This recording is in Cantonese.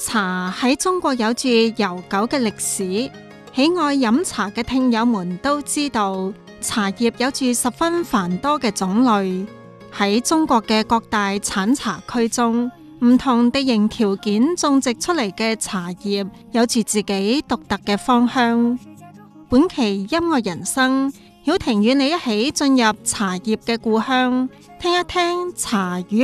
茶喺中國有住悠久嘅歷史，喜愛飲茶嘅聽友們都知道，茶葉有住十分繁多嘅種類。喺中國嘅各大產茶區中，唔同地形條件種植出嚟嘅茶葉有住自己獨特嘅芳香。本期音樂人生，曉婷與你一起進入茶葉嘅故鄉，聽一聽茶與